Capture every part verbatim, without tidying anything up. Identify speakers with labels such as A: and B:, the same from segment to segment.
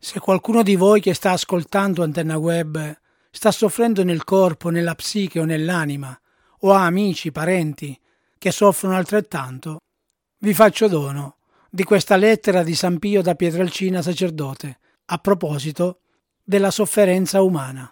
A: Se qualcuno di voi che sta ascoltando Antenna Web sta soffrendo nel corpo, nella psiche o nell'anima, o ha amici, parenti che soffrono altrettanto, vi faccio dono di questa lettera di San Pio da Pietrelcina sacerdote a proposito della sofferenza umana.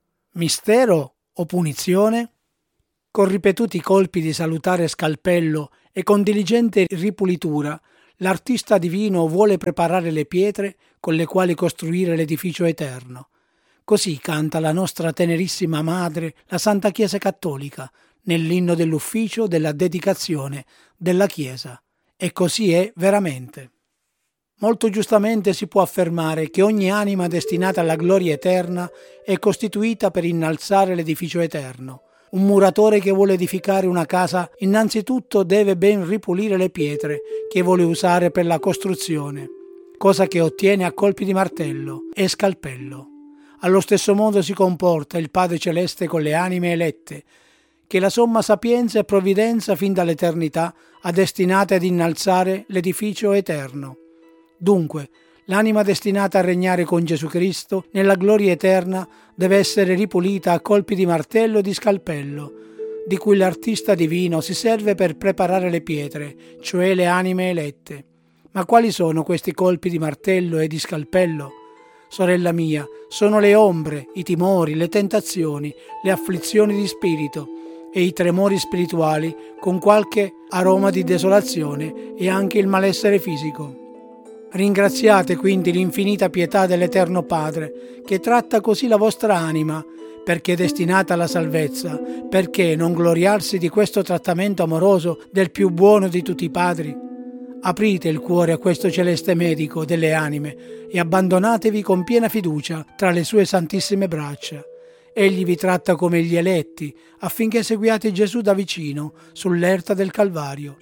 A: Mistero o punizione? Con ripetuti colpi di salutare scalpello e con diligente ripulitura, l'artista divino vuole preparare le pietre con le quali costruire l'edificio eterno. Così canta la nostra tenerissima madre, la Santa Chiesa Cattolica, nell'inno dell'ufficio della dedicazione della Chiesa. E così è veramente. Molto giustamente si può affermare che ogni anima destinata alla gloria eterna è costituita per innalzare l'edificio eterno. Un muratore che vuole edificare una casa innanzitutto deve ben ripulire le pietre che vuole usare per la costruzione, cosa che ottiene a colpi di martello e scalpello. Allo stesso modo si comporta il Padre Celeste con le anime elette, che la somma sapienza e provvidenza fin dall'eternità ha destinate ad innalzare l'edificio eterno. Dunque, l'anima destinata a regnare con Gesù Cristo nella gloria eterna deve essere ripulita a colpi di martello e di scalpello, di cui l'artista divino si serve per preparare le pietre, cioè le anime elette. Ma quali sono questi colpi di martello e di scalpello? Sorella mia, sono le ombre, i timori, le tentazioni, le afflizioni di spirito e i tremori spirituali con qualche aroma di desolazione e anche il malessere fisico. Ringraziate quindi l'infinita pietà dell'Eterno Padre, che tratta così la vostra anima, perché è destinata alla salvezza. Perché non gloriarsi di questo trattamento amoroso del più buono di tutti i padri? Aprite il cuore a questo celeste medico delle anime e abbandonatevi con piena fiducia tra le sue santissime braccia. Egli vi tratta come gli eletti, affinché seguiate Gesù da vicino sull'erta del Calvario.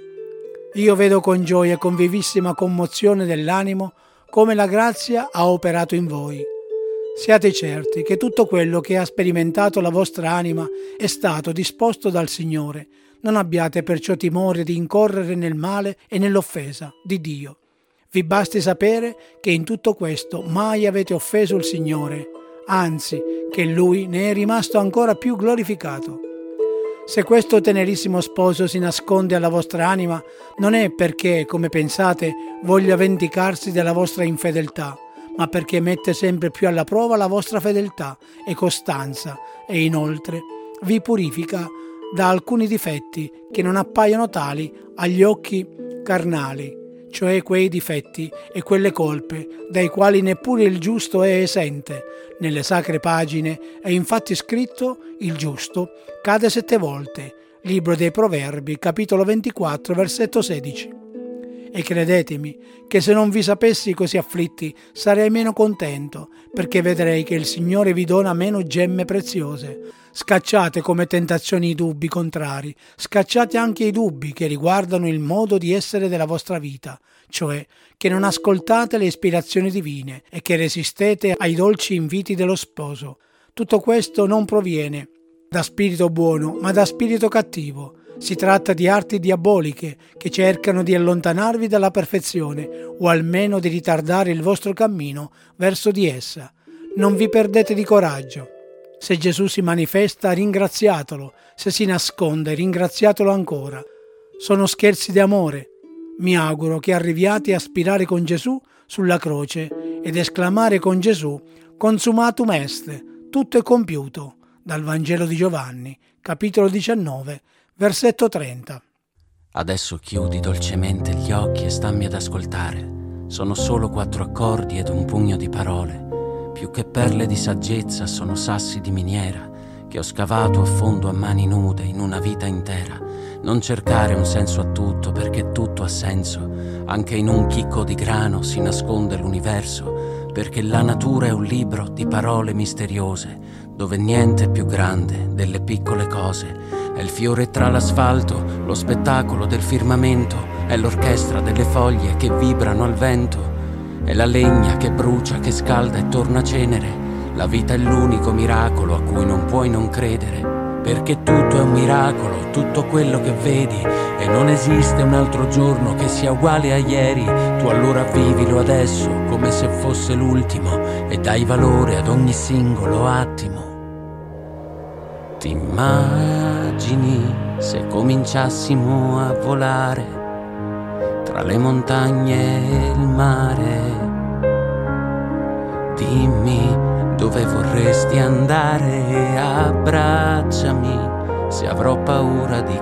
A: Io vedo con gioia e con vivissima commozione dell'animo come la grazia ha operato in voi. Siate certi che tutto quello che ha sperimentato la vostra anima è stato disposto dal Signore. Non abbiate perciò timore di incorrere nel male e nell'offesa di Dio. Vi basti sapere che in tutto questo mai avete offeso il Signore, anzi che Lui ne è rimasto ancora più glorificato. Se questo tenerissimo sposo si nasconde alla vostra anima, non è perché, come pensate, voglia vendicarsi della vostra infedeltà, ma perché mette sempre più alla prova la vostra fedeltà e costanza e inoltre vi purifica da alcuni difetti che non appaiono tali agli occhi carnali, cioè quei difetti e quelle colpe dai quali neppure il giusto è esente. Nelle sacre pagine è infatti scritto: il giusto cade sette volte. Libro dei Proverbi, capitolo ventiquattro, versetto sedici. E credetemi che se non vi sapessi così afflitti sarei meno contento, perché vedrei che il Signore vi dona meno gemme preziose. Scacciate come tentazioni i dubbi contrari, scacciate anche i dubbi che riguardano il modo di essere della vostra vita, cioè che non ascoltate le ispirazioni divine e che resistete ai dolci inviti dello sposo. Tutto questo non proviene da spirito buono, ma da spirito cattivo. Si tratta di arti diaboliche che cercano di allontanarvi dalla perfezione o almeno di ritardare il vostro cammino verso di essa. Non vi perdete di coraggio. Se Gesù si manifesta, ringraziatelo. Se si nasconde, ringraziatelo ancora. Sono scherzi di amore. Mi auguro che arriviate a aspirare con Gesù sulla croce ed esclamare con Gesù: consumatum est, tutto è compiuto. Dal Vangelo di Giovanni, capitolo diciannove, versetto trenta.
B: Adesso chiudi dolcemente gli occhi e stammi ad ascoltare. Sono solo quattro accordi ed un pugno di parole. Più che perle di saggezza sono sassi di miniera che ho scavato a fondo a mani nude in una vita intera. Non cercare un senso a tutto, perché tutto ha senso. Anche in un chicco di grano si nasconde l'universo, perché la natura è un libro di parole misteriose, dove niente è più grande delle piccole cose. È il fiore tra l'asfalto, lo spettacolo del firmamento, è l'orchestra delle foglie che vibrano al vento, è la legna che brucia, che scalda e torna cenere. La vita è l'unico miracolo a cui non puoi non credere, perché tutto è un miracolo, tutto quello che vedi, e non esiste un altro giorno che sia uguale a ieri. Tu allora vivilo adesso come se fosse l'ultimo e dai valore ad ogni singolo attimo. Ti immagini se cominciassimo a volare tra le montagne e il mare? Dimmi dove vorresti andare, abbracciami se avrò paura di